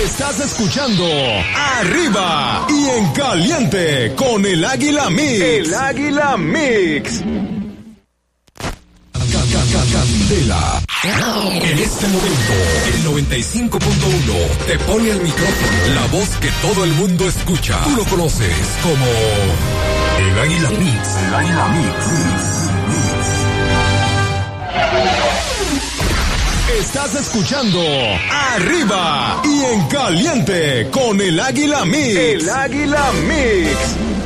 Estás escuchando Arriba y en Caliente con el Águila Mix. El Águila Mix. Candela. En este momento, el 95.1 te pone el micrófono, la voz que todo el mundo escucha. Tú lo conoces como el Águila Mix. El Águila Mix. Estás escuchando Arriba y en Caliente con el Águila Mix. El Águila Mix.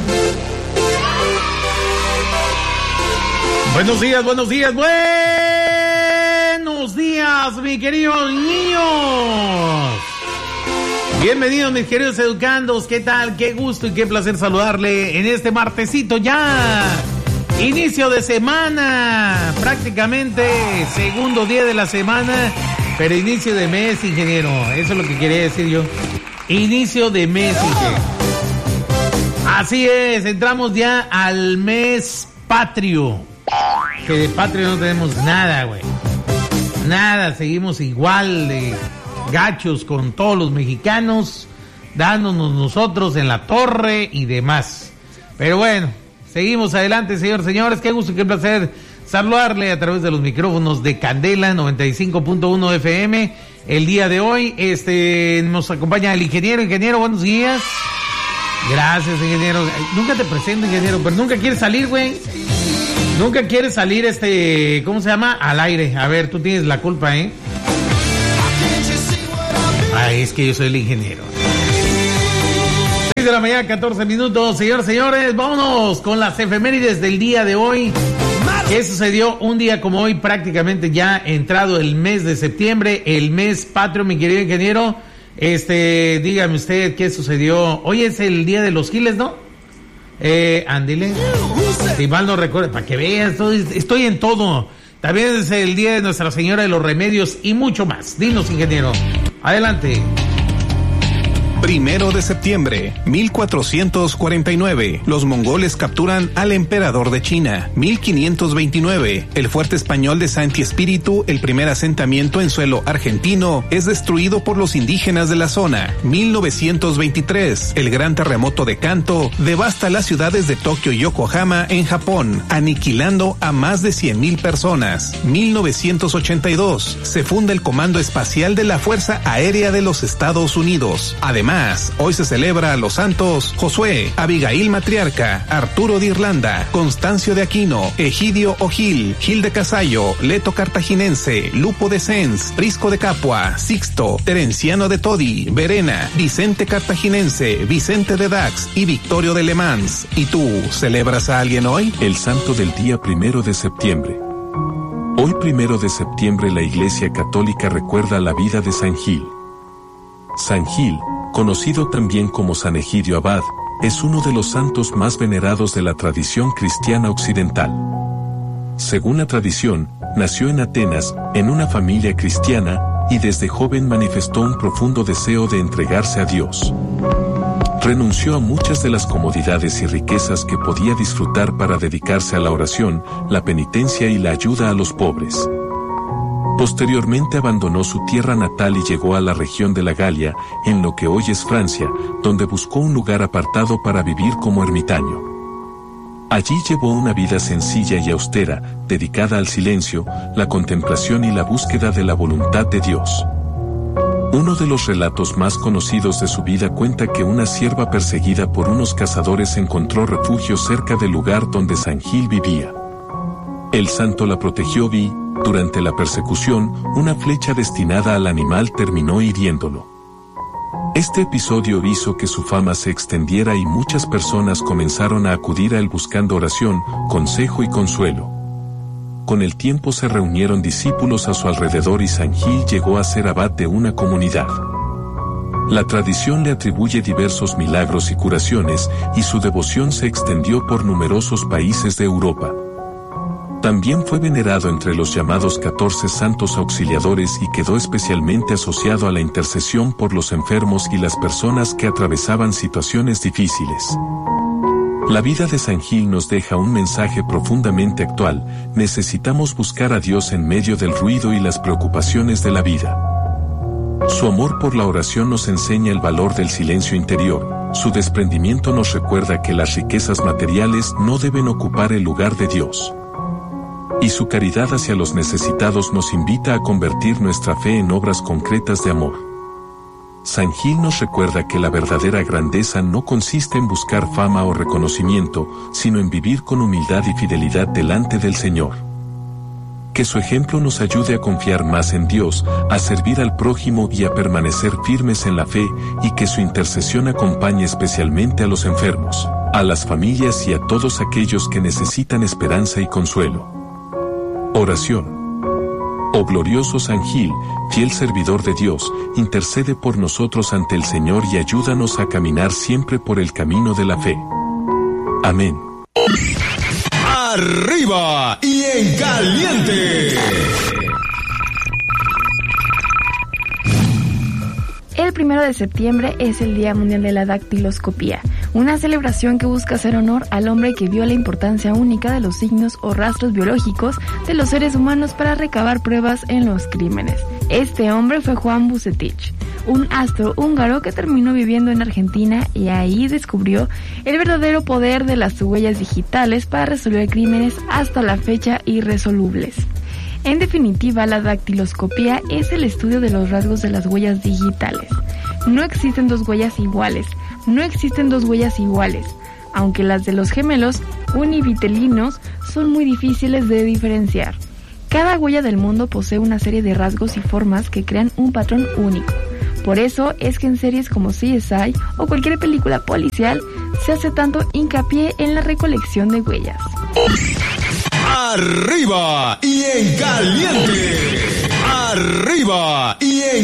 Buenos días, buenos días, buenos días, mis queridos niños. Bienvenidos, mis queridos educandos. ¿Qué tal? Qué gusto y qué placer saludarle en este martesito ya. Inicio de semana, prácticamente segundo día de la semana, pero inicio de mes, ingeniero. Eso es lo que quería decir yo. Inicio de mes, ingeniero. Así es, entramos ya al mes patrio. Que de patrio no tenemos nada, güey. Nada, seguimos igual de gachos con todos los mexicanos, dándonos nosotros en la torre y demás. Pero bueno, seguimos adelante, señores. Qué gusto y qué placer saludarle a través de los micrófonos de Candela 95.1 FM. El día de hoy, nos acompaña el ingeniero. Ingeniero, buenos días. Gracias, ingeniero. Nunca te presento, ingeniero, pero nunca quieres salir, güey. Nunca quieres salir, ¿cómo se llama? Al aire. A ver, tú tienes la culpa, ¿eh? Ay, es que yo soy el ingeniero. 6 de la mañana, 14 minutos. Señores, vámonos con las efemérides del día de hoy. ¿Qué sucedió un día como hoy? Prácticamente ya entrado el mes de septiembre, el mes patrio, mi querido ingeniero. Dígame usted qué sucedió. Hoy es el día de los giles, ¿no? Ándile. Si mal no recuerdo, para que veas, estoy en todo. También es el día de Nuestra Señora de los Remedios y mucho más. Dinos, ingeniero. Adelante. 1 de septiembre, 1449. Los mongoles capturan al emperador de China. 1529. El fuerte español de Santi Espíritu, el primer asentamiento en suelo argentino, es destruido por los indígenas de la zona. 1923. El gran terremoto de Kanto devasta las ciudades de Tokio y Yokohama en Japón, aniquilando a más de 100,000 personas. 1982. Se funda el Comando Espacial de la Fuerza Aérea de los Estados Unidos. Además, hoy se celebra a los santos Josué, Abigail Matriarca, Arturo de Irlanda, Constancio de Aquino, Egidio O'Gil, Gil de Casallo, Leto Cartaginense, Lupo de Sens, Prisco de Capua, Sixto, Terenciano de Todi, Verena, Vicente Cartaginense, Vicente de Dax y Victorio de Le Mans. ¿Y tú, celebras a alguien hoy? El santo del día 1 de septiembre. Hoy 1 de septiembre la Iglesia Católica recuerda la vida de San Gil. San Gil, conocido también como San Egidio Abad, es uno de los santos más venerados de la tradición cristiana occidental. Según la tradición, nació en Atenas, en una familia cristiana, y desde joven manifestó un profundo deseo de entregarse a Dios. Renunció a muchas de las comodidades y riquezas que podía disfrutar para dedicarse a la oración, la penitencia y la ayuda a los pobres. Posteriormente abandonó su tierra natal y llegó a la región de la Galia, en lo que hoy es Francia, donde buscó un lugar apartado para vivir como ermitaño. Allí llevó una vida sencilla y austera, dedicada al silencio, la contemplación y la búsqueda de la voluntad de Dios. Uno de los relatos más conocidos de su vida cuenta que una sierva perseguida por unos cazadores encontró refugio cerca del lugar donde San Gil vivía. El santo la protegió y, durante la persecución, una flecha destinada al animal terminó hiriéndolo. Este episodio hizo que su fama se extendiera y muchas personas comenzaron a acudir a él buscando oración, consejo y consuelo. Con el tiempo se reunieron discípulos a su alrededor y San Gil llegó a ser abad de una comunidad. La tradición le atribuye diversos milagros y curaciones, y su devoción se extendió por numerosos países de Europa. También fue venerado entre los llamados 14 santos auxiliadores y quedó especialmente asociado a la intercesión por los enfermos y las personas que atravesaban situaciones difíciles. La vida de San Gil nos deja un mensaje profundamente actual: necesitamos buscar a Dios en medio del ruido y las preocupaciones de la vida. Su amor por la oración nos enseña el valor del silencio interior, su desprendimiento nos recuerda que las riquezas materiales no deben ocupar el lugar de Dios. Y su caridad hacia los necesitados nos invita a convertir nuestra fe en obras concretas de amor. San Gil nos recuerda que la verdadera grandeza no consiste en buscar fama o reconocimiento, sino en vivir con humildad y fidelidad delante del Señor. Que su ejemplo nos ayude a confiar más en Dios, a servir al prójimo y a permanecer firmes en la fe, y que su intercesión acompañe especialmente a los enfermos, a las familias y a todos aquellos que necesitan esperanza y consuelo. Oración. Oh glorioso San Gil, fiel servidor de Dios, intercede por nosotros ante el Señor y ayúdanos a caminar siempre por el camino de la fe. Amén. ¡Arriba y en caliente! El 1 de septiembre es el Día Mundial de la Dactiloscopía, una celebración que busca hacer honor al hombre que vio la importancia única de los signos o rastros biológicos de los seres humanos para recabar pruebas en los crímenes. Este hombre fue Juan Bucetich, un astro húngaro que terminó viviendo en Argentina y ahí descubrió el verdadero poder de las huellas digitales para resolver crímenes hasta la fecha irresolubles. En definitiva, la dactiloscopía es el estudio de los rasgos de las huellas digitales. No existen dos huellas iguales, aunque las de los gemelos univitelinos son muy difíciles de diferenciar. Cada huella del mundo posee una serie de rasgos y formas que crean un patrón único. Por eso es que en series como CSI o cualquier película policial se hace tanto hincapié en la recolección de huellas. ¡Arriba y en caliente! ¡Arriba y en